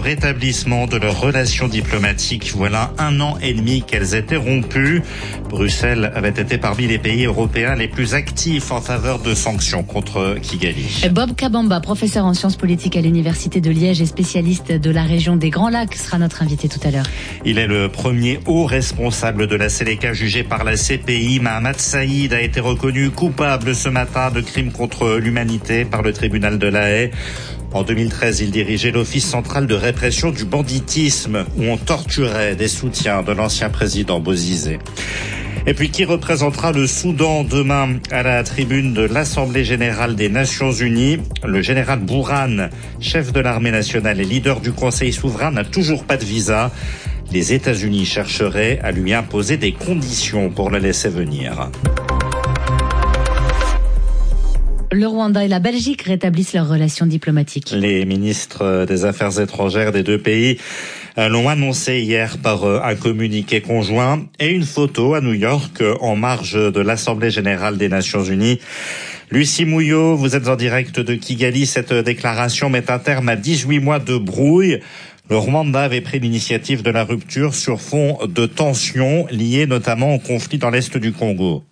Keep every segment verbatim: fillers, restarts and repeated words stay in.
rétablissement de leurs relations diplomatiques. Voilà un an et demi qu'elles étaient rompues. Bruxelles avait été parmi les pays européens les plus actifs en faveur de sanctions contre Kigali. Bob Kabamba, professeur en sciences politiques à l'Université de Liège et spécialiste de la région des Grands Lacs, sera notre invité tout à l'heure. Il est le premier haut responsable de la Seleka jugé par la C P I. Mahamat Saïd a été reconnu coupable ce matin de crimes contre l'humanité par le tribunal de La Haye. En deux mille treize, il dirigeait l'Office central de répression du banditisme où on torturait des soutiens de l'ancien président Bozizé. Et puis, qui représentera le Soudan demain à la tribune de l'Assemblée générale des Nations unies? Le général Bourhan, chef de l'armée nationale et leader du Conseil souverain, n'a toujours pas de visa. Les États-Unis chercheraient à lui imposer des conditions pour le laisser venir. Le Rwanda et la Belgique rétablissent leurs relations diplomatiques. Les ministres des Affaires étrangères des deux pays l'ont annoncé hier par un communiqué conjoint et une photo à New York en marge de l'Assemblée générale des Nations unies. Lucie Mouillot, vous êtes en direct de Kigali. Cette déclaration met un terme à dix-huit mois de brouille. Le Rwanda avait pris l'initiative de la rupture sur fond de tensions liées notamment au conflit dans l'est du Congo.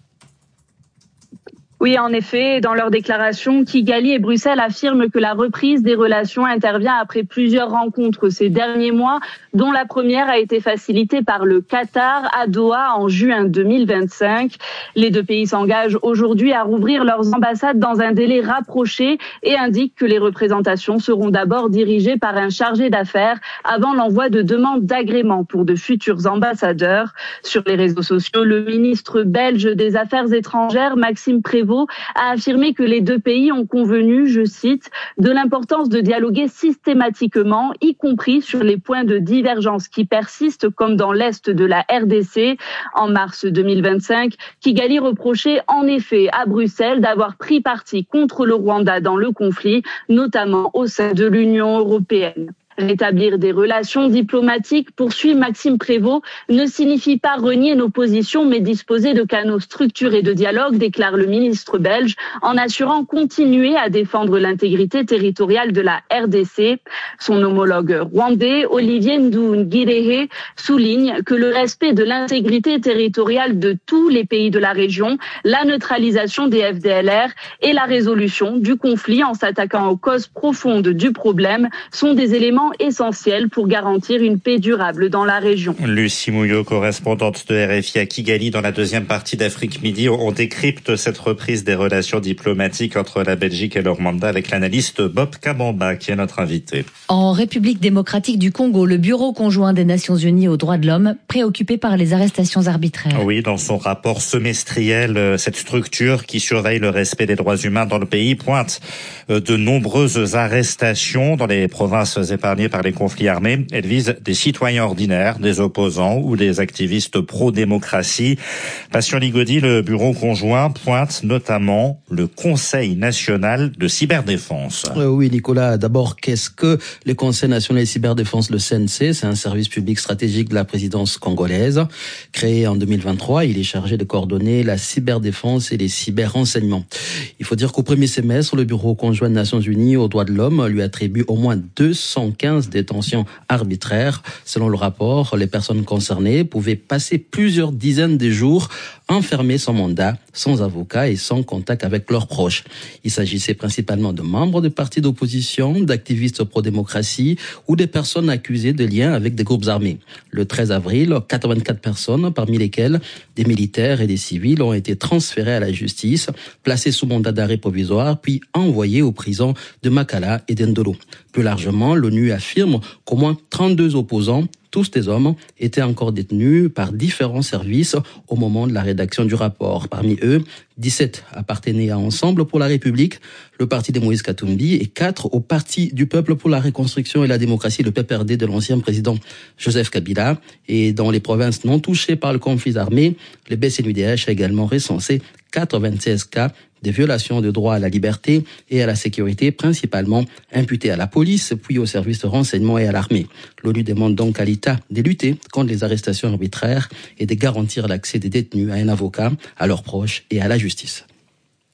Oui, en effet, dans leur déclaration, Kigali et Bruxelles affirment que la reprise des relations intervient après plusieurs rencontres ces derniers mois, dont la première a été facilitée par le Qatar à Doha en juin deux mille vingt-cinq. Les deux pays s'engagent aujourd'hui à rouvrir leurs ambassades dans un délai rapproché et indiquent que les représentations seront d'abord dirigées par un chargé d'affaires avant l'envoi de demandes d'agrément pour de futurs ambassadeurs. Sur les réseaux sociaux, le ministre belge des Affaires étrangères, Maxime Prévost, a affirmé que les deux pays ont convenu, je cite, de l'importance de dialoguer systématiquement, y compris sur les points de divergence qui persistent, comme dans l'est de la R D C. En mars deux mille vingt-cinq, Kigali reprochait en effet à Bruxelles d'avoir pris parti contre le Rwanda dans le conflit, notamment au sein de l'Union européenne. Rétablir des relations diplomatiques, poursuit Maxime Prévost, ne signifie pas renier nos positions, mais disposer de canaux structurés de dialogue, déclare le ministre belge, en assurant continuer à défendre l'intégrité territoriale de la R D C. Son homologue rwandais, Olivier Nduhungirehe, souligne que le respect de l'intégrité territoriale de tous les pays de la région, la neutralisation des F D L R et la résolution du conflit en s'attaquant aux causes profondes du problème sont des éléments essentiel pour garantir une paix durable dans la région. Lucie Mouillot, correspondante de R F I à Kigali dans la deuxième partie d'Afrique Midi. On décrypte cette reprise des relations diplomatiques entre la Belgique et le Rwanda avec l'analyste Bob Kabamba qui est notre invité. En République démocratique du Congo, le Bureau conjoint des Nations Unies aux droits de l'homme, préoccupé par les arrestations arbitraires. Oui, dans son rapport semestriel, cette structure qui surveille le respect des droits humains dans le pays pointe de nombreuses arrestations dans les provinces épargnées par les conflits armés. Elle vise des citoyens ordinaires, des opposants ou des activistes pro-démocratie. Passion Ligodi, le bureau conjoint pointe notamment le Conseil national de cyberdéfense. Euh, oui, Nicolas, d'abord, qu'est-ce que le Conseil national de cyberdéfense, le C N C? C'est un service public stratégique de la présidence congolaise. Créé en deux mille vingt-trois, il est chargé de coordonner la cyberdéfense et les cyberrenseignements. Il faut dire qu'au premier semestre, le bureau conjoint des Nations Unies aux droits de l'homme lui attribue au moins deux cent quinze détentions arbitraires. Selon le rapport, les personnes concernées pouvaient passer plusieurs dizaines de jours enfermés sans mandat, sans avocat et sans contact avec leurs proches. Il s'agissait principalement de membres de partis d'opposition, d'activistes pro-démocratie ou des personnes accusées de liens avec des groupes armés. Le treize avril, quatre-vingt-quatre personnes, parmi lesquelles des militaires et des civils, ont été transférées à la justice, placées sous mandat d'arrêt provisoire, puis envoyées aux prisons de Makala et d'Endolo. Plus largement, l'ONU affirme qu'au moins trente-deux opposants, tous des hommes, étaient encore détenus par différents services au moment de la rédaction du rapport. Parmi eux, dix-sept appartenaient à Ensemble pour la République, le parti de Moïse Katumbi, et quatre au Parti du Peuple pour la Reconstruction et la Démocratie, le P P R D de l'ancien président Joseph Kabila. Et dans les provinces non touchées par le conflit armé, le B C N U D H a également recensé quatre-vingt-seize cas de violations de droit à la liberté et à la sécurité, principalement imputés à la police, puis aux services de renseignement et à l'armée. L'ONU demande donc à l'État de lutter contre les arrestations arbitraires et de garantir l'accès des détenus à un avocat, à leurs proches et à la justice.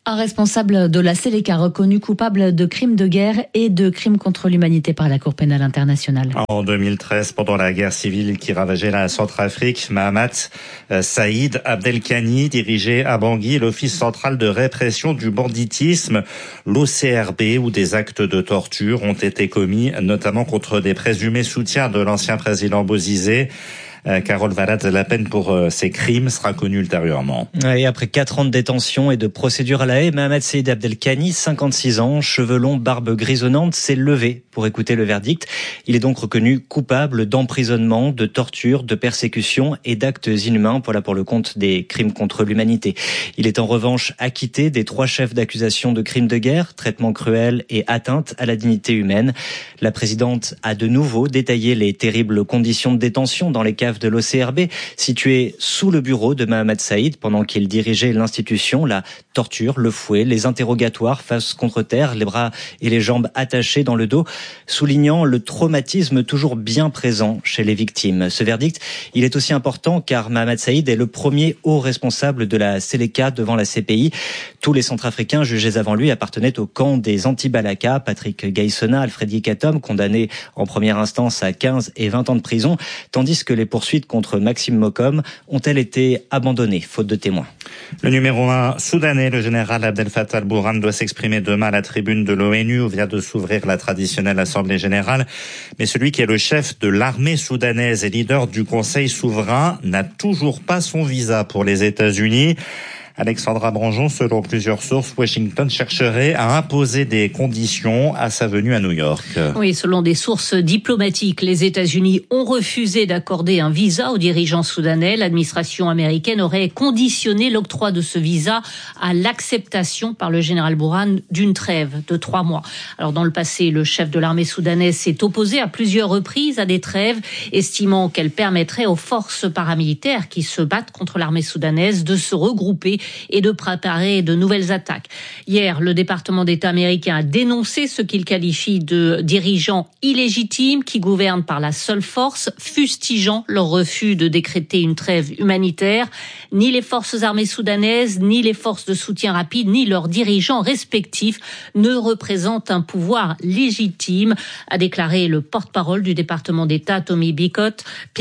Un responsable de la Seleka reconnu coupable de crimes de guerre et de crimes contre l'humanité par la Cour pénale internationale. En deux mille treize, pendant la guerre civile qui ravageait la Centrafrique, Mahamat Saïd Abdelkani dirigeait à Bangui l'Office central de répression du banditisme, l'O C R B, où des actes de torture ont été commis, notamment contre des présumés soutiens de l'ancien président Bozizé. Carole Valade, la peine pour ces crimes sera connue ultérieurement. Et après quatre ans de détention et de procédure à la haie, Mahamat Saïd Abdelkani, cinquante-six ans, cheveux longs, barbe grisonnante, s'est levé pour écouter le verdict. Il est donc reconnu coupable d'emprisonnement, de torture, de persécution et d'actes inhumains, voilà pour le compte des crimes contre l'humanité. Il est en revanche acquitté des trois chefs d'accusation de crimes de guerre, traitement cruel et atteinte à la dignité humaine. La présidente a de nouveau détaillé les terribles conditions de détention dans les caves de l'O C R B, situé sous le bureau de Mahamat Saïd pendant qu'il dirigeait l'institution. La torture, le fouet, les interrogatoires face contre terre, les bras et les jambes attachés dans le dos, soulignant le traumatisme toujours bien présent chez les victimes. Ce verdict, il est aussi important car Mahamat Saïd est le premier haut responsable de la Seleka devant la C P I. Tous les Centrafricains jugés avant lui appartenaient au camp des anti-Balaka. Patrick Gaïssona, Alfred Yekatom, condamnés en première instance à quinze et vingt ans de prison, tandis que les poursuites contre Maxime Mokom ont-elles été abandonnées, faute de témoins. Le numéro un soudanais, le général Abdel Fattah al-Burhan, doit s'exprimer demain à la tribune de l'ONU où vient de s'ouvrir la traditionnelle assemblée générale. Mais celui qui est le chef de l'armée soudanaise et leader du Conseil souverain n'a toujours pas son visa pour les États-Unis. Alexandra Branjon, selon plusieurs sources, Washington chercherait à imposer des conditions à sa venue à New York. Oui, selon des sources diplomatiques, les États-Unis ont refusé d'accorder un visa aux dirigeants soudanais. L'administration américaine aurait conditionné l'octroi de ce visa à l'acceptation par le général Burhan d'une trêve de trois mois. Alors, dans le passé, le chef de l'armée soudanaise s'est opposé à plusieurs reprises à des trêves, estimant qu'elles permettraient aux forces paramilitaires qui se battent contre l'armée soudanaise de se regrouper et de préparer de nouvelles attaques. Hier, le département d'État américain a dénoncé ce qu'il qualifie de dirigeants illégitimes qui gouvernent par la seule force, fustigeant leur refus de décréter une trêve humanitaire. Ni les forces armées soudanaises, ni les forces de soutien rapide, ni leurs dirigeants respectifs ne représentent un pouvoir légitime, a déclaré le porte-parole du département d'État, Tommy Piggott.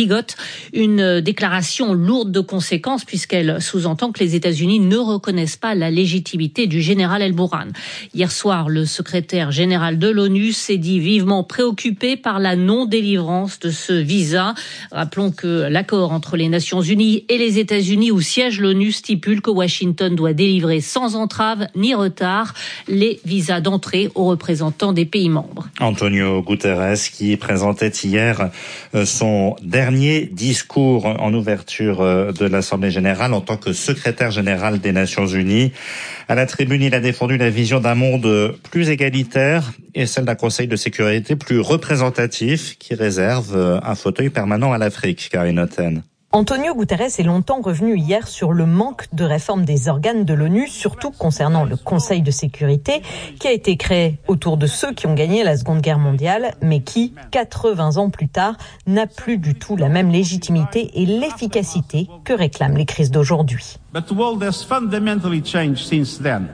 Une déclaration lourde de conséquences puisqu'elle sous-entend que les États-Unis ne reconnaissent pas la légitimité du général El-Burhan. Hier soir, le secrétaire général de l'ONU s'est dit vivement préoccupé par la non-délivrance de ce visa. Rappelons que l'accord entre les Nations Unies et les États-Unis où siège l'ONU stipule que Washington doit délivrer sans entrave ni retard les visas d'entrée aux représentants des pays membres. Antonio Guterres qui présentait hier son dernier discours en ouverture de l'Assemblée générale en tant que secrétaire général des Nations Unies. À la tribune, il a défendu la vision d'un monde plus égalitaire et celle d'un Conseil de sécurité plus représentatif qui réserve un fauteuil permanent à l'Afrique. Karine Otten. Antonio Guterres est longtemps revenu hier sur le manque de réforme des organes de l'ONU, surtout concernant le Conseil de sécurité, qui a été créé autour de ceux qui ont gagné la Seconde Guerre mondiale, mais qui, quatre-vingts ans plus tard, n'a plus du tout la même légitimité et l'efficacité que réclament les crises d'aujourd'hui. But the world has fundamentally changed since then.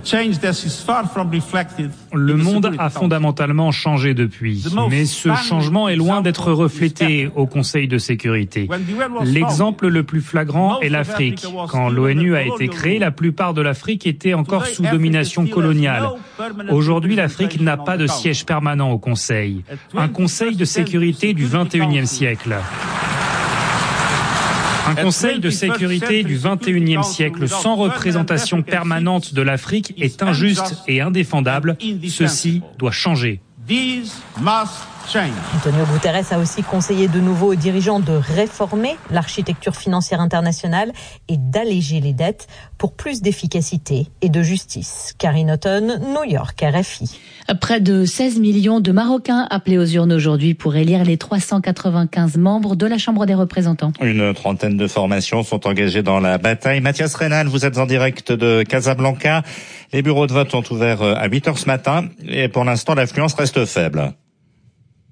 Le monde a fondamentalement changé depuis, mais ce changement est loin d'être reflété au Conseil de sécurité. L'exemple le plus flagrant est l'Afrique. Quand l'ONU a été créée, la plupart de l'Afrique était encore sous domination coloniale. Aujourd'hui, l'Afrique n'a pas de siège permanent au Conseil. Un Conseil de sécurité du vingt et unième siècle. Un Conseil de sécurité du vingt et unième siècle sans représentation permanente de l'Afrique est injuste et indéfendable. Ceci doit changer. Antonio Guterres a aussi conseillé de nouveau aux dirigeants de réformer l'architecture financière internationale et d'alléger les dettes pour plus d'efficacité et de justice. Karine Otten, New York, R F I. Près de seize millions de Marocains appelés aux urnes aujourd'hui pour élire les trois cent quatre-vingt-quinze membres de la Chambre des représentants. Une trentaine de formations sont engagées dans la bataille. Mathias Reynal, vous êtes en direct de Casablanca. Les bureaux de vote ont ouvert à huit heures ce matin et pour l'instant l'affluence reste faible.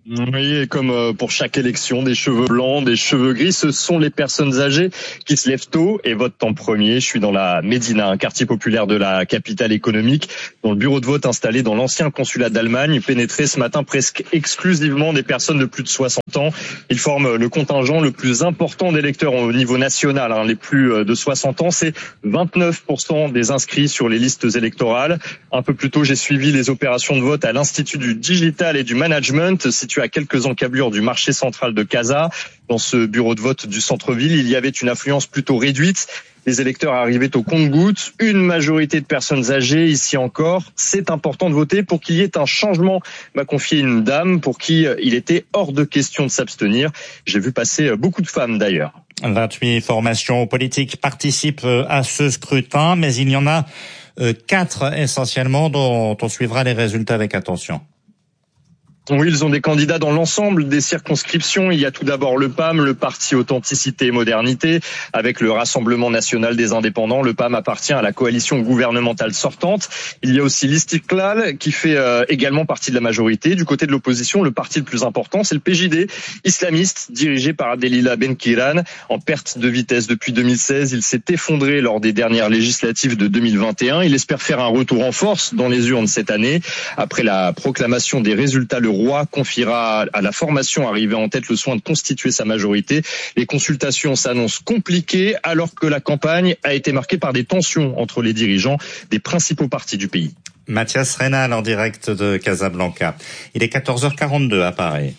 Oui, et comme pour chaque élection, des cheveux blancs, des cheveux gris, ce sont les personnes âgées qui se lèvent tôt et votent en premier. Je suis dans la Médina, un quartier populaire de la capitale économique, dont le bureau de vote installé dans l'ancien consulat d'Allemagne pénétrait ce matin presque exclusivement des personnes de plus de soixante ans. Ils forment le contingent le plus important d'électeurs au niveau national. Hein. Les plus de soixante ans, c'est vingt-neuf pour cent des inscrits sur les listes électorales. Un peu plus tôt, j'ai suivi les opérations de vote à l'Institut du Digital et du Management, situé à quelques encablures du marché central de Casa. Dans ce bureau de vote du centre-ville, il y avait une affluence plutôt réduite. Les électeurs arrivaient au compte-gouttes, une majorité de personnes âgées ici encore. C'est important de voter pour qu'il y ait un changement, m'a confié une dame pour qui il était hors de question de s'abstenir. J'ai vu passer beaucoup de femmes d'ailleurs. vingt-huit formations politiques participent à ce scrutin, mais il y en a quatre essentiellement dont on suivra les résultats avec attention. Oui, ils ont des candidats dans l'ensemble des circonscriptions. Il y a tout d'abord le P A M, le Parti Authenticité et Modernité, avec le Rassemblement National des Indépendants. Le P A M appartient à la coalition gouvernementale sortante. Il y a aussi l'Istiklal, qui fait euh, également partie de la majorité. Du côté de l'opposition, le parti le plus important, c'est le P J D, islamiste, dirigé par Abdelillah Benkiran. En perte de vitesse depuis deux mille seize, il s'est effondré lors des dernières législatives de deux mille vingt et un. Il espère faire un retour en force dans les urnes cette année. Après la proclamation des résultats, le roi confiera à la formation arrivée en tête le soin de constituer sa majorité. Les consultations s'annoncent compliquées alors que la campagne a été marquée par des tensions entre les dirigeants des principaux partis du pays. Mathias Reynal en direct de Casablanca. Il est quatorze heures quarante-deux à Paris.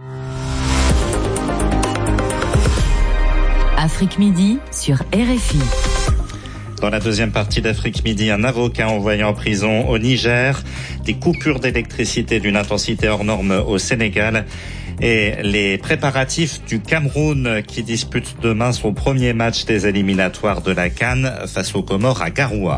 Afrique Midi sur R F I. Dans la deuxième partie d'Afrique Midi, un avocat envoyé en prison au Niger, des coupures d'électricité d'une intensité hors norme au Sénégal et les préparatifs du Cameroun qui dispute demain son premier match des éliminatoires de la CAN face aux Comores à Garoua.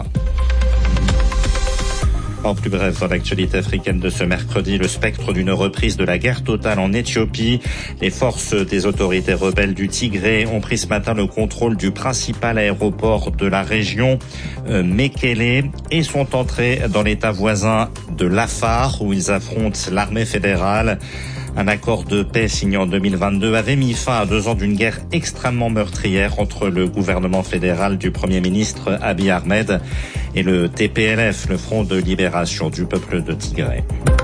En plus bref, dans l'actualité africaine de ce mercredi, le spectre d'une reprise de la guerre totale en Éthiopie. Les forces des autorités rebelles du Tigré ont pris ce matin le contrôle du principal aéroport de la région, euh, Mekele, et sont entrés dans l'état voisin de l'Afar, où ils affrontent l'armée fédérale. Un accord de paix signé en deux mille vingt-deux avait mis fin à deux ans d'une guerre extrêmement meurtrière entre le gouvernement fédéral du Premier ministre Abiy Ahmed et le T P L F, le Front de libération du peuple de Tigré.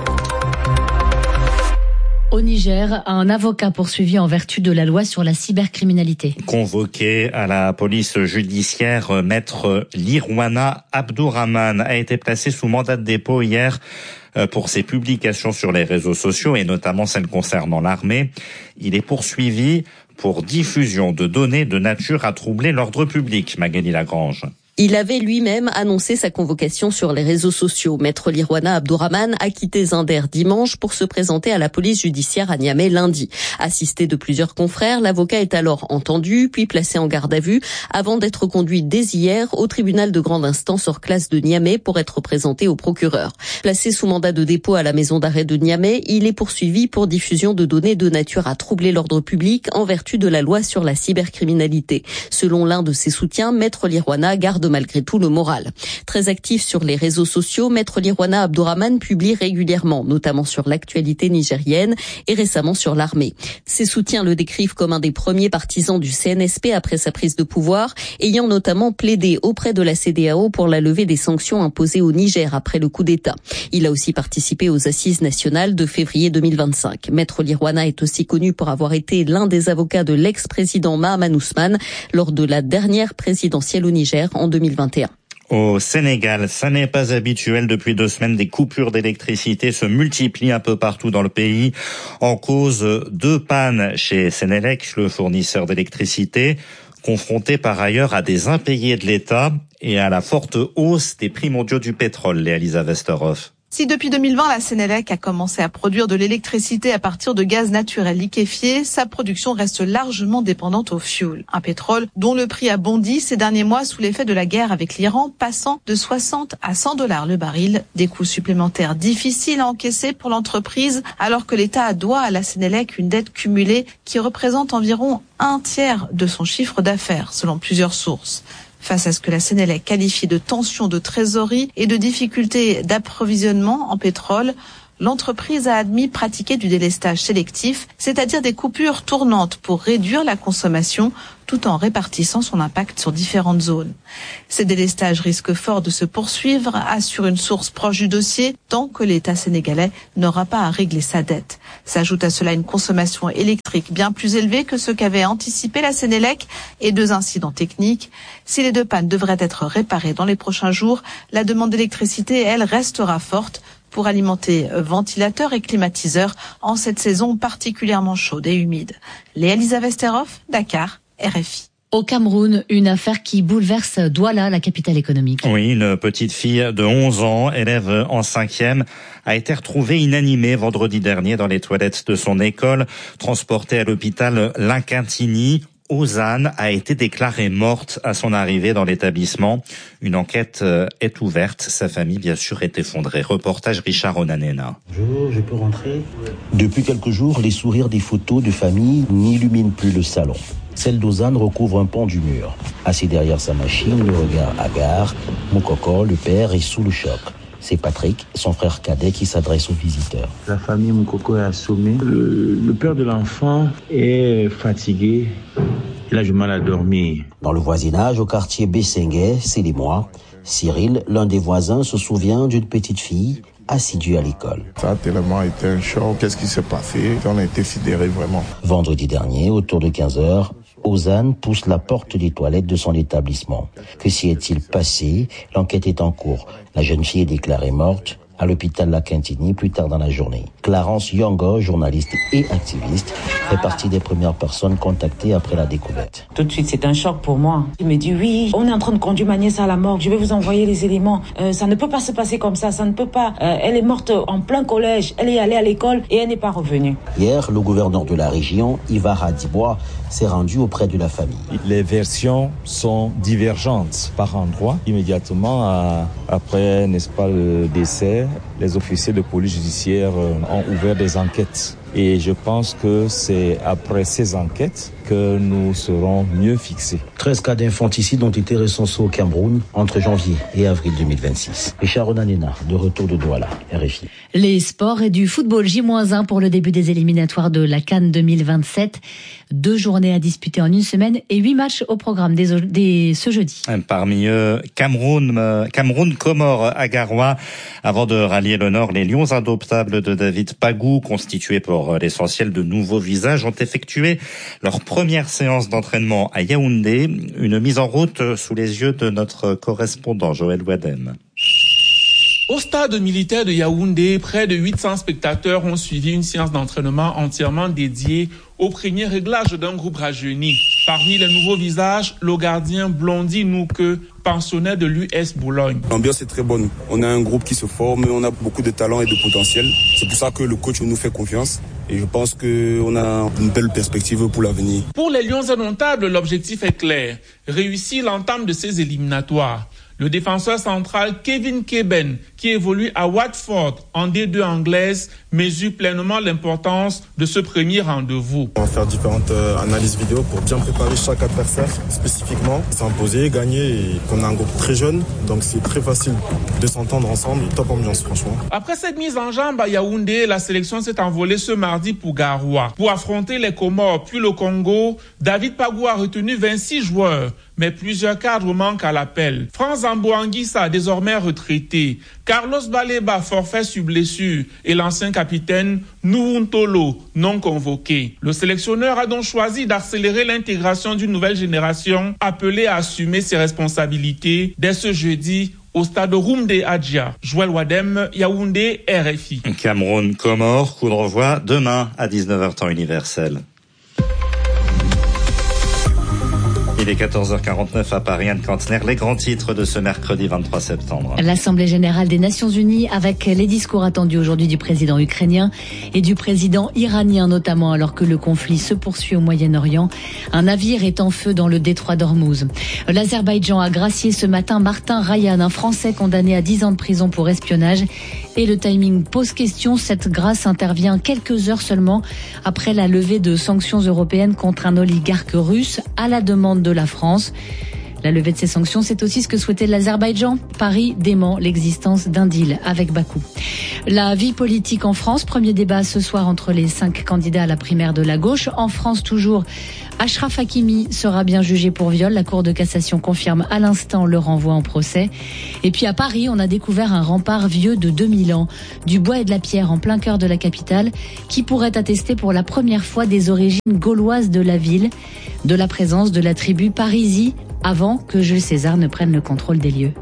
Au Niger, un avocat poursuivi en vertu de la loi sur la cybercriminalité. Convoqué à la police judiciaire, maître Lirwana Abdourahmane a été placé sous mandat de dépôt hier pour ses publications sur les réseaux sociaux et notamment celles concernant l'armée. Il est poursuivi pour diffusion de données de nature à troubler l'ordre public, Magali Lagrange. Il avait lui-même annoncé sa convocation sur les réseaux sociaux. Maître Lirwana Abdourahmane a quitté Zinder dimanche pour se présenter à la police judiciaire à Niamey lundi. Assisté de plusieurs confrères, l'avocat est alors entendu, puis placé en garde à vue, avant d'être conduit dès hier au tribunal de grande instance hors classe de Niamey pour être présenté au procureur. Placé sous mandat de dépôt à la maison d'arrêt de Niamey, il est poursuivi pour diffusion de données de nature à troubler l'ordre public en vertu de la loi sur la cybercriminalité. Selon l'un de ses soutiens, Maître Lirwana garde malgré tout le moral. Très actif sur les réseaux sociaux, Maître Lirwana Abdourahmane publie régulièrement, notamment sur l'actualité nigérienne et récemment sur l'armée. Ses soutiens le décrivent comme un des premiers partisans du C N S P après sa prise de pouvoir, ayant notamment plaidé auprès de la C E D E A O pour la levée des sanctions imposées au Niger après le coup d'État. Il a aussi participé aux assises nationales de février deux mille vingt-cinq. Maître Lirwana est aussi connu pour avoir été l'un des avocats de l'ex-président Mahaman Ousmane lors de la dernière présidentielle au Niger en deux mille vingt et un. Au Sénégal, ça n'est pas habituel. Depuis deux semaines, des coupures d'électricité se multiplient un peu partout dans le pays. En cause, deux pannes chez Sénélec, le fournisseur d'électricité, confronté par ailleurs à des impayés de l'État et à la forte hausse des prix mondiaux du pétrole. Léa-Lisa Westerhoff. Si depuis deux mille vingt, la Sénélec a commencé à produire de l'électricité à partir de gaz naturel liquéfié, sa production reste largement dépendante au fioul, un pétrole dont le prix a bondi ces derniers mois sous l'effet de la guerre avec l'Iran, passant de soixante à cent dollars le baril. Des coûts supplémentaires difficiles à encaisser pour l'entreprise, alors que l'État doit à la Sénélec une dette cumulée qui représente environ un tiers de son chiffre d'affaires, selon plusieurs sources. Face à ce que la Sénélec qualifie de tension de trésorerie et de difficultés d'approvisionnement en pétrole, L'entreprise a admis pratiquer du délestage sélectif, c'est-à-dire des coupures tournantes pour réduire la consommation tout en répartissant son impact sur différentes zones. Ces délestages risquent fort de se poursuivre, assure une source proche du dossier, tant que l'État sénégalais n'aura pas à régler sa dette. S'ajoute à cela une consommation électrique bien plus élevée que ce qu'avait anticipé la Sénélec et deux incidents techniques. Si les deux pannes devraient être réparées dans les prochains jours, la demande d'électricité, elle, restera forte pour alimenter ventilateurs et climatiseurs en cette saison particulièrement chaude et humide. Léa Lisa Vesterhoff, Dakar, R F I. Au Cameroun, une affaire qui bouleverse Douala, la capitale économique. Oui, une petite fille de onze ans, élève en cinquième, a été retrouvée inanimée vendredi dernier dans les toilettes de son école, transportée à l'hôpital Linkintini. Ozane a été déclarée morte à son arrivée dans l'établissement. Une enquête est ouverte. Sa famille, bien sûr, est effondrée. Reportage Richard Onanena. Bonjour, je peux rentrer ? Depuis quelques jours, les sourires des photos de famille n'illuminent plus le salon. Celle d'Ozane recouvre un pan du mur. Assis derrière sa machine, le regard hagard, Moukoko, le père, est sous le choc. C'est Patrick, son frère cadet, qui s'adresse aux visiteurs. La famille Moukoko est assommée. Le, le père de l'enfant est fatigué. Il a du mal à dormir. Dans le voisinage, au quartier Bessengue, c'est les mois. Cyril, l'un des voisins, se souvient d'une petite fille assidue à l'école. Ça a tellement été un choc. Qu'est-ce qui s'est passé ? On a été sidérés vraiment. Vendredi dernier, autour de quinze heures, Ozane pousse la porte des toilettes de son établissement. Que s'y est-il passé ? L'enquête est en cours. La jeune fille est déclarée morte à l'hôpital Linkintini plus tard dans la journée. Clarence Yongo, journaliste et activiste, fait partie des premières personnes contactées après la découverte. Tout de suite, c'est un choc pour moi. Il me dit oui, on est en train de conduire ma nièce à la morgue, je vais vous envoyer les éléments. Euh, ça ne peut pas se passer comme ça, ça ne peut pas. Euh, elle est morte en plein collège, elle est allée à l'école et elle n'est pas revenue. Hier, le gouverneur de la région, Ivar Adibois, s'est rendu auprès de la famille. Les versions sont divergentes par endroits. Immédiatement à, après, n'est-ce pas, le décès, les officiers de police judiciaire ont ouvert des enquêtes. Et je pense que c'est après ces enquêtes que nous serons mieux fixés. treize cas d'infanticide ont été recensés au Cameroun entre janvier et avril deux mille vingt-six. Richard Onanena, de retour de Douala, R F I. Les sports et du football J moins un pour le début des éliminatoires de la CAN deux mille vingt-sept. Deux journées à disputer en une semaine et huit matchs au programme dès, dès ce jeudi. Parmi eux, Cameroun, Cameroun, Comores à Garoua. Avant de rallier le Nord, les Lions indoptables de David Pagou, constitués pour l'essentiel de nouveaux visages, ont effectué leur première séance d'entraînement à Yaoundé. Une mise en route sous les yeux de notre correspondant Joël Wadem. Au stade militaire de Yaoundé, près de huit cents spectateurs ont suivi une séance d'entraînement entièrement dédiée au premier réglage d'un groupe rajeuni. Parmi les nouveaux visages, le gardien Blondie Nouke, pensionnaire de l'U S Boulogne. L'ambiance est très bonne. On a un groupe qui se forme, on a beaucoup de talent et de potentiel. C'est pour ça que le coach nous fait confiance. Et je pense qu'on a une belle perspective pour l'avenir. Pour les Lions indomptables, l'objectif est clair. Réussir l'entame de ces éliminatoires. Le défenseur central Kevin Keben, qui évolue à Watford en D deux anglaise, mesure pleinement l'importance de ce premier rendez-vous. On va faire différentes euh, analyses vidéo pour bien préparer chaque adversaire spécifiquement, s'imposer, gagner, et qu'on a un groupe très jeune, donc c'est très facile de s'entendre ensemble. Top ambiance, franchement. Après cette mise en jambe à Yaoundé, la sélection s'est envolée ce mardi pour Garoua. Pour affronter les Comores puis le Congo, David Pagou a retenu vingt-six joueurs. Mais plusieurs cadres manquent à l'appel. Franz Ambouanguissa, désormais retraité, Carlos Baleba, forfait sur blessure, et l'ancien capitaine Nuuntolo, non convoqué. Le sélectionneur a donc choisi d'accélérer l'intégration d'une nouvelle génération appelée à assumer ses responsabilités dès ce jeudi au stade Rumde Adja. Joël Wadem, Yaoundé, R F I. Cameroun, Comores, coup de renvoi demain à dix-neuf heures temps universel. Il est quatorze heures quarante-neuf à Paris, Anne Kantner. Les grands titres de ce mercredi vingt-trois septembre. L'Assemblée générale des Nations unies avec les discours attendus aujourd'hui du président ukrainien et du président iranien notamment, alors que le conflit se poursuit au Moyen-Orient. Un navire est en feu dans le détroit d'Ormuz. L'Azerbaïdjan a gracié ce matin Martin Rayan, un Français condamné à dix ans de prison pour espionnage. Et le timing pose question. Cette grâce intervient quelques heures seulement après la levée de sanctions européennes contre un oligarque russe à la demande de la France. La levée de ces sanctions, c'est aussi ce que souhaitait l'Azerbaïdjan. Paris dément l'existence d'un deal avec Bakou. La vie politique en France, premier débat ce soir entre les cinq candidats à la primaire de la gauche. En France, toujours, Achraf Hakimi sera bien jugé pour viol. La Cour de cassation confirme à l'instant le renvoi en procès. Et puis à Paris, on a découvert un rempart vieux de deux mille ans, du bois et de la pierre en plein cœur de la capitale, qui pourrait attester pour la première fois des origines gauloises de la ville, de la présence de la tribu Parisie, avant que Jules César ne prenne le contrôle des lieux.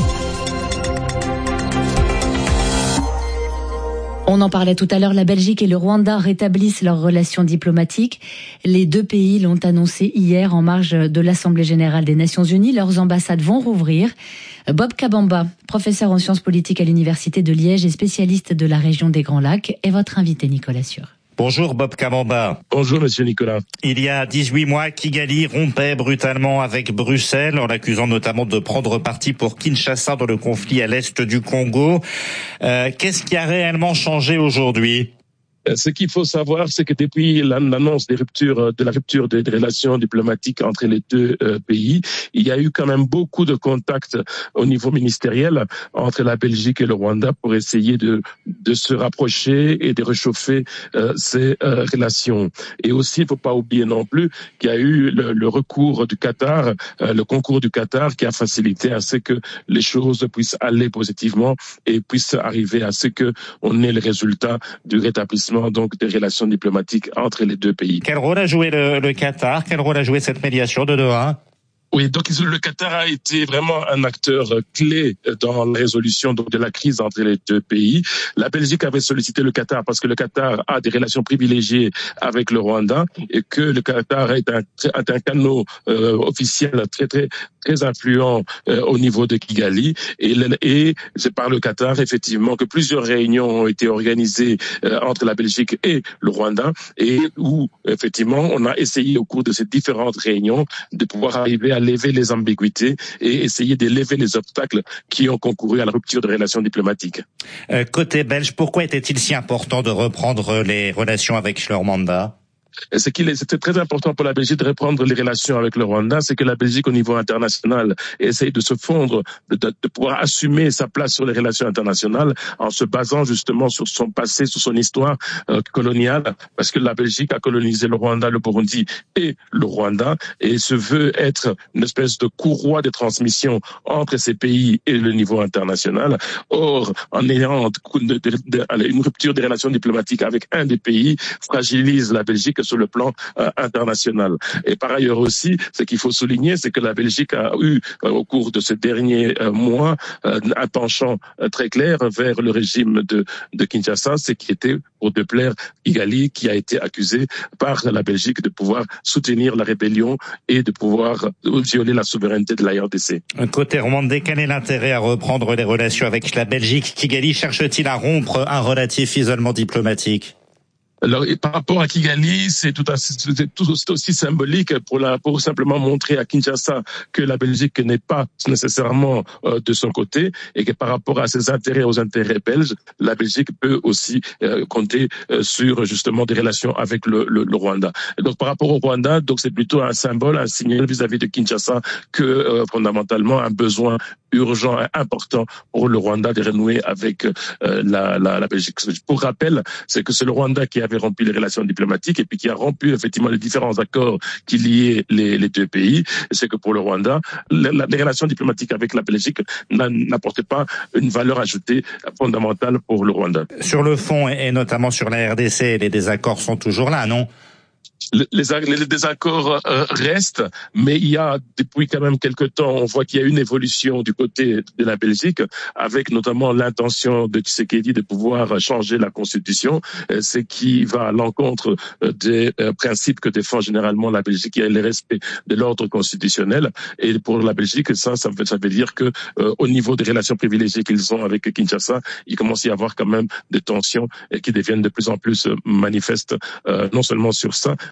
On en parlait tout à l'heure, la Belgique et le Rwanda rétablissent leurs relations diplomatiques. Les deux pays l'ont annoncé hier en marge de l'Assemblée générale des Nations unies. Leurs ambassades vont rouvrir. Bob Kabamba, professeur en sciences politiques à l'Université de Liège et spécialiste de la région des Grands Lacs, est votre invité, Nicolas Sûr. Bonjour Bob Kabamba. Bonjour Monsieur Nicolas. Il y a dix-huit mois, Kigali rompait brutalement avec Bruxelles en l'accusant notamment de prendre parti pour Kinshasa dans le conflit à l'est du Congo. Euh, qu'est-ce qui a réellement changé aujourd'hui ? Ce qu'il faut savoir, c'est que depuis l'annonce des ruptures, de la rupture des relations diplomatiques entre les deux euh, pays, il y a eu quand même beaucoup de contacts au niveau ministériel entre la Belgique et le Rwanda pour essayer de, de se rapprocher et de réchauffer euh, ces euh, relations. Et aussi, il ne faut pas oublier non plus qu'il y a eu le, le recours du Qatar, euh, le concours du Qatar qui a facilité à ce que les choses puissent aller positivement et puissent arriver à ce que on ait le résultat du rétablissement donc des relations diplomatiques entre les deux pays. Quel rôle a joué le, le Qatar ? Quel rôle a joué cette médiation de Doha ? Oui, donc le Qatar a été vraiment un acteur clé dans la résolution donc de la crise entre les deux pays. La Belgique avait sollicité le Qatar parce que le Qatar a des relations privilégiées avec le Rwanda et que le Qatar est un, est un canal euh, officiel très très très influent euh, au niveau de Kigali et, et c'est par le Qatar effectivement que plusieurs réunions ont été organisées euh, entre la Belgique et le Rwanda et où effectivement on a essayé au cours de ces différentes réunions de pouvoir arriver à lever les ambiguïtés et essayer de lever les obstacles qui ont concouru à la rupture de relations diplomatiques. Euh, côté belge, pourquoi était-il si important de reprendre les relations avec le Rwanda ? Ce qu'il est, c'était très important pour la Belgique de reprendre les relations avec le Rwanda, c'est que la Belgique au niveau international essaye de se fondre, de, de pouvoir assumer sa place sur les relations internationales en se basant justement sur son passé, sur son histoire euh, coloniale, parce que la Belgique a colonisé le Rwanda, le Burundi et le Rwanda et se veut être une espèce de courroie de transmission entre ces pays et le niveau international. Or, en ayant de, de, de, une rupture des relations diplomatiques avec un des pays, fragilise la Belgique sur le plan euh, international. Et par ailleurs aussi, ce qu'il faut souligner, c'est que la Belgique a eu, euh, au cours de ces derniers euh, mois, euh, un penchant euh, très clair vers le régime de, de Kinshasa, ce qui était pour de plaire Kigali, qui a été accusé par la Belgique de pouvoir soutenir la rébellion et de pouvoir violer la souveraineté de la R D C. Côté rwandais, quel est l'intérêt à reprendre les relations avec la Belgique ? Kigali cherche-t-il à rompre un relatif isolement diplomatique ? Alors, par rapport à Kigali, c'est tout, c'est tout aussi symbolique pour la, pour simplement montrer à Kinshasa que la Belgique n'est pas nécessairement euh, de son côté et que par rapport à ses intérêts, aux intérêts belges, la Belgique peut aussi euh, compter euh, sur justement des relations avec le, le, le Rwanda. Et donc, par rapport au Rwanda, donc c'est plutôt un symbole, un signal vis-à-vis de Kinshasa que euh, fondamentalement un besoin urgent et important pour le Rwanda de renouer avec euh, la, la, la Belgique. Pour rappel, c'est que c'est le Rwanda qui avait rompu les relations diplomatiques et puis qui a rompu effectivement les différents accords qui liaient les, les deux pays. Et c'est que pour le Rwanda, les, les relations diplomatiques avec la Belgique n'apportaient pas une valeur ajoutée fondamentale pour le Rwanda. Sur le fond et notamment sur la R D C, les désaccords sont toujours là, non ? Les, les désaccords euh, restent, mais il y a depuis quand même quelque temps, on voit qu'il y a une évolution du côté de la Belgique, avec notamment l'intention de Tshisekedi de pouvoir changer la constitution, euh, ce qui va à l'encontre euh, des euh, principes que défend généralement la Belgique, qui est le respect de l'ordre constitutionnel. Et pour la Belgique, ça, ça veut, ça veut dire que euh, au niveau des relations privilégiées qu'ils ont avec Kinshasa, il commence à y avoir quand même des tensions et qui deviennent de plus en plus manifestes, euh, non seulement sur ça,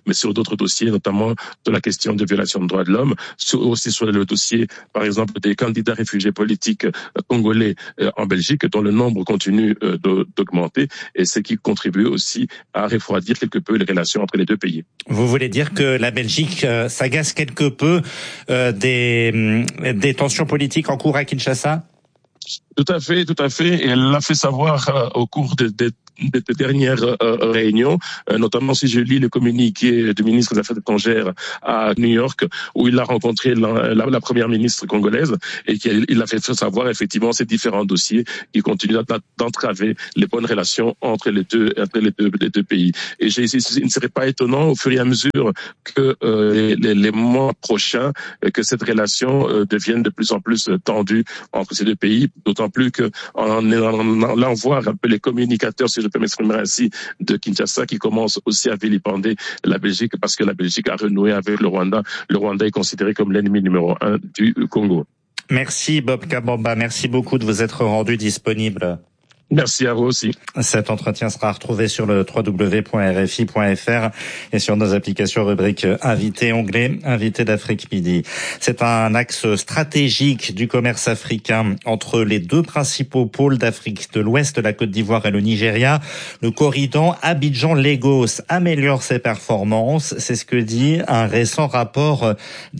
mais sur d'autres dossiers, notamment de la question de violation des droits de l'homme, sur, aussi sur le dossier, par exemple, des candidats réfugiés politiques euh, congolais euh, en Belgique, dont le nombre continue euh, d'augmenter, et ce qui contribue aussi à refroidir quelque peu les relations entre les deux pays. Vous voulez dire que la Belgique euh, s'agace quelque peu euh, des, des tensions politiques en cours à Kinshasa? Tout à fait, tout à fait. Et elle l'a fait savoir euh, au cours des de, de, de dernières euh, réunions, euh, notamment si je lis le communiqué du ministre des Affaires étrangères à New York, où il a rencontré la, la, la première ministre congolaise et qu'il a fait savoir effectivement ces différents dossiers qui continuent d'entraver les bonnes relations entre les deux, entre les deux, les deux pays. Et j'ai, il ne serait pas étonnant au fur et à mesure que euh, les, les mois prochains, que cette relation euh, devienne de plus en plus tendue entre ces deux pays, d'autant plus que en allant voir un peu les communicateurs, si je peux m'exprimer ainsi, de Kinshasa, qui commencent aussi à vilipender la Belgique parce que la Belgique a renoué avec le Rwanda. Le Rwanda est considéré comme l'ennemi numéro un du Congo. Merci Bob Kabamba, merci beaucoup de vous être rendu disponible. Merci à vous aussi. Cet entretien sera retrouvé sur le w w w point r f i point f r et sur nos applications rubrique Invité onglet Invité d'Afrique Midi. C'est un axe stratégique du commerce africain entre les deux principaux pôles d'Afrique de l'Ouest, la Côte d'Ivoire et le Nigeria. Le corridor Abidjan-Lagos améliore ses performances. C'est ce que dit un récent rapport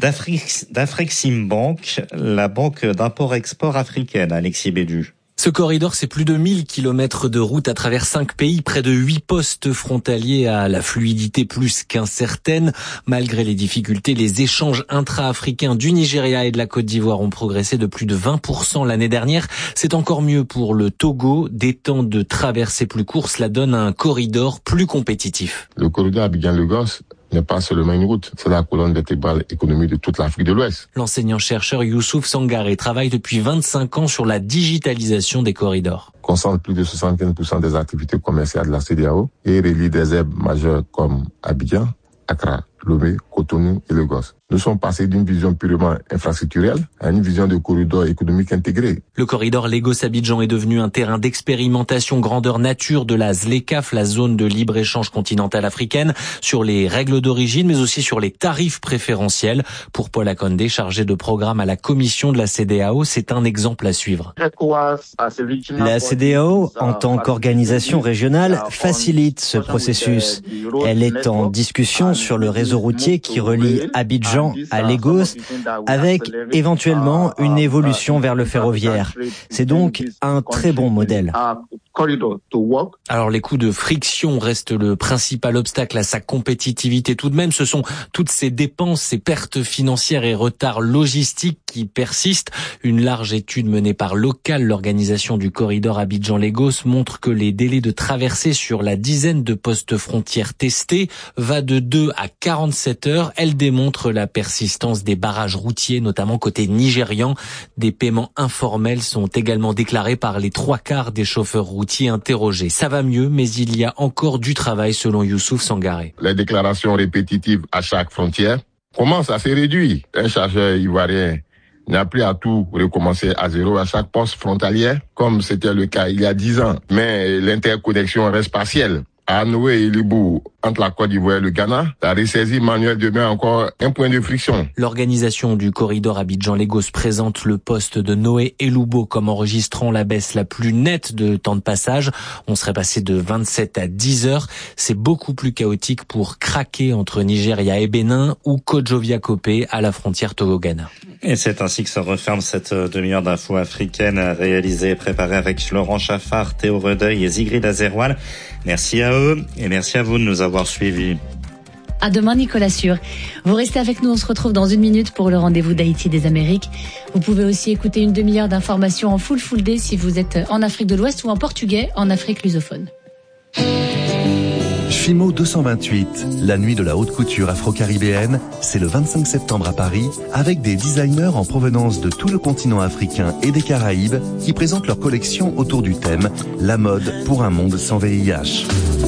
d'Afreximbank, la banque d'import-export africaine. Alexis Bédu. Ce corridor, c'est plus de mille kilomètres de route à travers cinq pays, près de huit postes frontaliers à la fluidité plus qu'incertaine. Malgré les difficultés, les échanges intra-africains du Nigeria et de la Côte d'Ivoire ont progressé de plus de vingt pour cent l'année dernière. C'est encore mieux pour le Togo. Des temps de traversée plus courts, cela donne un corridor plus compétitif. Le corridor Abidjan-Lagos n'est pas seulement une route, c'est la colonne vertébrale économique de toute l'Afrique de l'Ouest. L'enseignant-chercheur Youssouf Sangaré travaille depuis vingt-cinq ans sur la digitalisation des corridors. Concentre plus de soixante-quinze pour cent des activités commerciales de la C E D E A O et relie des hubs majeurs comme Abidjan, Accra, Lomé, Cotonou et Lagos. Nous sommes passés d'une vision purement infrastructurelle à une vision de corridor économique intégré. Le corridor Lagos-Abidjan est devenu un terrain d'expérimentation grandeur nature de la ZLECAf, la zone de libre-échange continentale africaine, sur les règles d'origine, mais aussi sur les tarifs préférentiels. Pour Paul Akondé, chargé de programme à la commission de la C E D E A O, c'est un exemple à suivre. La C E D E A O, en tant qu'organisation régionale, facilite ce processus. Elle est en discussion sur le réseau routier qui relie Abidjan à Lagos, avec éventuellement une évolution vers le ferroviaire. C'est donc un très bon modèle. Alors les coûts de friction restent le principal obstacle à sa compétitivité. Tout de même, ce sont toutes ces dépenses, ces pertes financières et retards logistiques qui persistent. Une large étude menée par Local, l'organisation du corridor Abidjan-Lagos, montre que les délais de traversée sur la dizaine de postes frontières testés va de deux à quarante-sept heures. Elle démontre la persistance des barrages routiers, notamment côté nigérian. Des paiements informels sont également déclarés par les trois quarts des chauffeurs routiers interrogés. Ça va mieux, mais il y a encore du travail selon Youssouf Sangaré. Les déclarations répétitives à chaque frontière commencent à se réduire. Un chargeur ivoirien n'a plus à tout recommencer à zéro à chaque poste frontalier, comme c'était le cas il y a dix ans. Mais l'interconnexion reste partielle. À Noé et Libou, entre la Côte d'Ivoire et le Ghana, la ressaisie manuelle demeure encore un point de friction. L'organisation du corridor Abidjan-Lagos présente le poste de Noé et Lubo comme enregistrant la baisse la plus nette de temps de passage. On serait passé de vingt-sept à dix heures. C'est beaucoup plus chaotique pour craquer entre Nigeria et Bénin ou Kodjovia-Kopé à la frontière Togo-Ghana. Et c'est ainsi que se referme cette demi-heure d'infos africaines réalisée et préparée avec Laurent Chaffard, Théo Redeuil et Zigrid Azeroual. Merci à eux et merci à vous de nous avoir suivis. À demain, Nicolas Sûr. Vous restez avec nous, on se retrouve dans une minute pour le rendez-vous d'Haïti des Amériques. Vous pouvez aussi écouter une demi-heure d'informations en full full day si vous êtes en Afrique de l'Ouest ou en portugais en Afrique lusophone. Fimo deux cent vingt-huit, la nuit de la haute couture afro-caribéenne, c'est le vingt-cinq septembre à Paris, avec des designers en provenance de tout le continent africain et des Caraïbes qui présentent leur collection autour du thème « La mode pour un monde sans V I H ».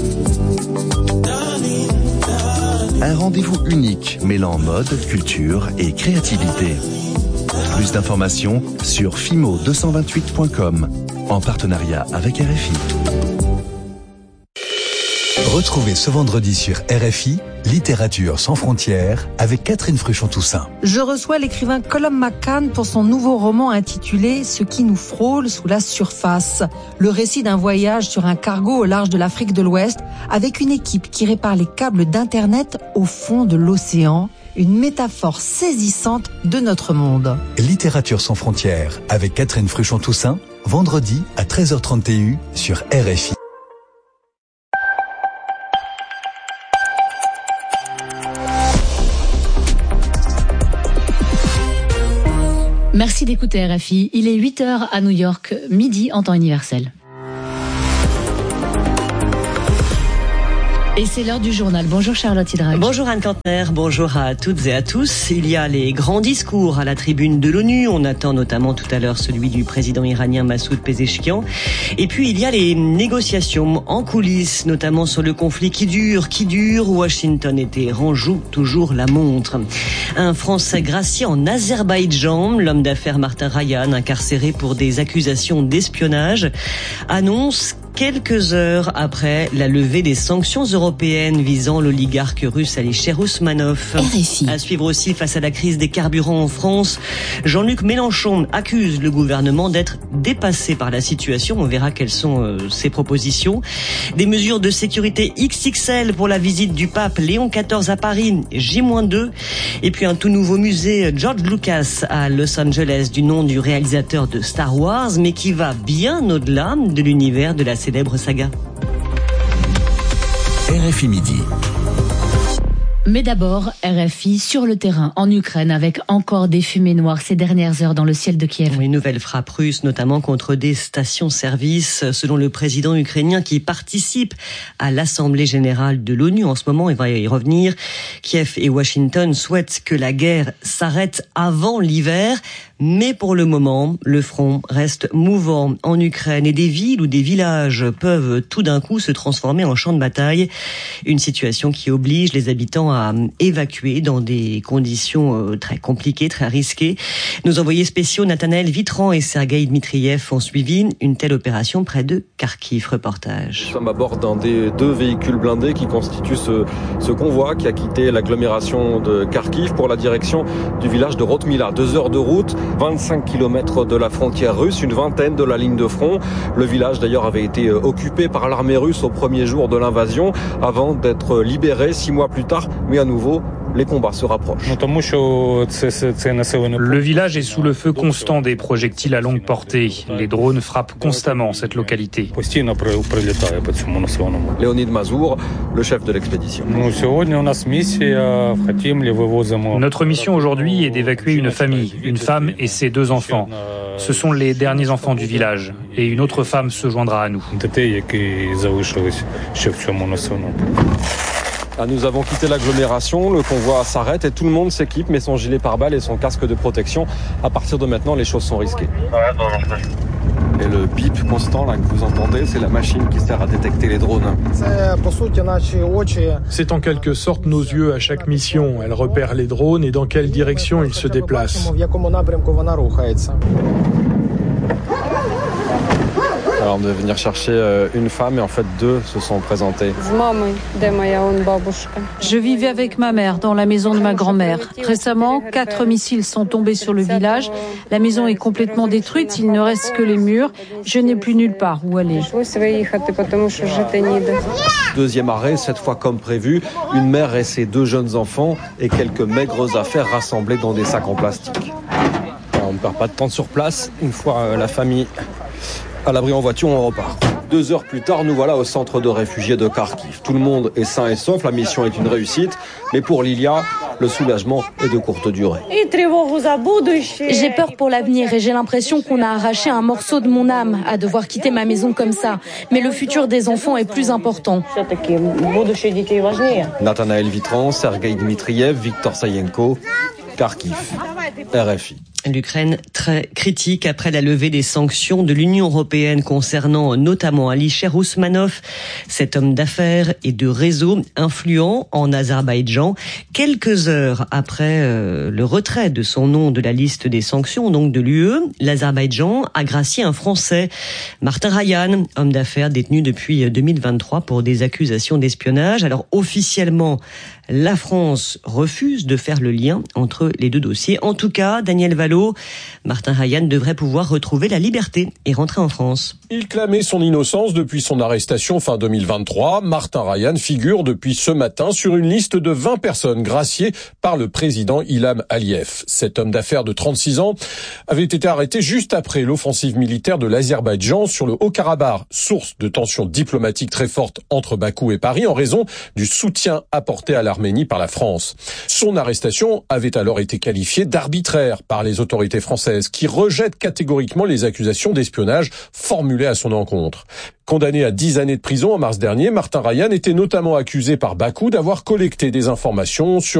Un rendez-vous unique mêlant mode, culture et créativité. Plus d'informations sur fimo deux cent vingt-huit point com en partenariat avec R F I. Retrouvez ce vendredi sur R F I Littérature sans frontières avec Catherine Fruchon-Toussaint. Je reçois l'écrivain Colum McCann pour son nouveau roman intitulé « Ce qui nous frôle sous la surface ». Le récit d'un voyage sur un cargo au large de l'Afrique de l'Ouest avec une équipe qui répare les câbles d'Internet au fond de l'océan. Une métaphore saisissante de notre monde. Littérature sans frontières avec Catherine Fruchon-Toussaint, vendredi à treize heures trente sur R F I. Merci d'écouter R F I. Il est huit heures à New York, midi en temps universel. Et c'est l'heure du journal. Bonjour Charlotte Hydrac. Bonjour Anne Kantner, bonjour à toutes et à tous. Il y a les grands discours à la tribune de l'ONU. On attend notamment tout à l'heure celui du président iranien Massoud Pezeshkian. Et puis il y a les négociations en coulisses, notamment sur le conflit qui dure, qui dure. Washington et Téhéran jouent toujours la montre. Un Français gracié en Azerbaïdjan, l'homme d'affaires Martin Rayan, incarcéré pour des accusations d'espionnage, annonce quelques heures après la levée des sanctions européennes visant l'oligarque russe Alisher Ousmanov. R F I. À suivre aussi face à la crise des carburants en France, Jean-Luc Mélenchon accuse le gouvernement d'être dépassé par la situation. On verra quelles sont euh, ses propositions. Des mesures de sécurité X X L pour la visite du pape Léon quatorze à Paris, J deux. Et puis un tout nouveau musée George Lucas à Los Angeles du nom du réalisateur de Star Wars, mais qui va bien au-delà de l'univers de la célèbre saga. R F I midi. Mais d'abord, R F I sur le terrain en Ukraine avec encore des fumées noires ces dernières heures dans le ciel de Kiev. Une nouvelle frappe russe, notamment contre des stations-service, selon le président ukrainien qui participe à l'Assemblée générale de l'ONU en ce moment. Il va y revenir. Kiev et Washington souhaitent que la guerre s'arrête avant l'hiver. Mais pour le moment, le front reste mouvant en Ukraine et des villes ou des villages peuvent tout d'un coup se transformer en champ de bataille. Une situation qui oblige les habitants à évacuer dans des conditions très compliquées, très risquées. Nos envoyés spéciaux Nathanaël Vitran et Sergueï Dmitriev ont suivi une telle opération près de Kharkiv. Reportage. Nous sommes à bord d'un des deux véhicules blindés qui constituent ce, ce convoi qui a quitté l'agglomération de Kharkiv pour la direction du village de Rotmila. Deux heures de route, vingt-cinq kilomètres de la frontière russe, une vingtaine de la ligne de front. Le village d'ailleurs avait été occupé par l'armée russe au premier jour de l'invasion avant d'être libéré six mois plus tard. Mais à nouveau, les combats se rapprochent. Le village est sous le feu constant des projectiles à longue portée. Les drones frappent constamment cette localité. Léonid Mazour, le chef de l'expédition. Notre mission aujourd'hui est d'évacuer une famille, une femme et ses deux enfants. Ce sont les derniers enfants du village. Et une autre femme se joindra à nous. Ah, nous avons quitté l'agglomération, le convoi s'arrête et tout le monde s'équipe, met son gilet pare-balles et son casque de protection. À partir de maintenant, les choses sont risquées. Et le bip constant là, que vous entendez, c'est la machine qui sert à détecter les drones. C'est en quelque sorte nos yeux à chaque mission. Elle repère les drones et dans quelle direction ils se déplacent. Alors de venir chercher une femme et en fait deux se sont présentés. Je vivais avec ma mère dans la maison de ma grand-mère. Récemment, quatre missiles sont tombés sur le village. La maison est complètement détruite, il ne reste que les murs. Je n'ai plus nulle part où aller. Deuxième arrêt, cette fois comme prévu, une mère et ses deux jeunes enfants et quelques maigres affaires rassemblées dans des sacs en plastique. Alors, on ne perd pas de temps sur place. Une fois la famille à l'abri en voiture, on repart. Deux heures plus tard, nous voilà au centre de réfugiés de Kharkiv. Tout le monde est sain et sauf, la mission est une réussite. Mais pour Lilia, le soulagement est de courte durée. J'ai peur pour l'avenir et j'ai l'impression qu'on a arraché un morceau de mon âme à devoir quitter ma maison comme ça. Mais le futur des enfants est plus important. Nathanaël Vitran, Sergueï Dmitriev, Victor Sayenko, Kharkiv, R F I. L'Ukraine très critique après la levée des sanctions de l'Union européenne concernant notamment Alisher Ousmanov, cet homme d'affaires et de réseau influent en Azerbaïdjan. Quelques heures après euh, le retrait de son nom de la liste des sanctions, donc de l'U E, l'Azerbaïdjan a gracié un Français, Martin Rayan, homme d'affaires détenu depuis deux mille vingt-trois pour des accusations d'espionnage. Alors officiellement, La France refuse de faire le lien entre les deux dossiers. En tout cas, Daniel Vallot, Martin Ryan devrait pouvoir retrouver la liberté et rentrer en France. Il clamait son innocence depuis son arrestation fin deux mille vingt-trois. Martin Ryan figure depuis ce matin sur une liste de vingt personnes graciées par le président Ilham Aliyev. Cet homme d'affaires de trente-six ans avait été arrêté juste après l'offensive militaire de l'Azerbaïdjan sur le Haut-Karabakh, source de tensions diplomatiques très fortes entre Bakou et Paris en raison du soutien apporté à l'Arménie par la France. Son arrestation avait alors été qualifiée d'arbitraire par les autorités françaises qui rejettent catégoriquement les accusations d'espionnage formulées à son encontre. Condamné à dix années de prison en mars dernier, Martin Ryan était notamment accusé par Bakou d'avoir collecté des informations sur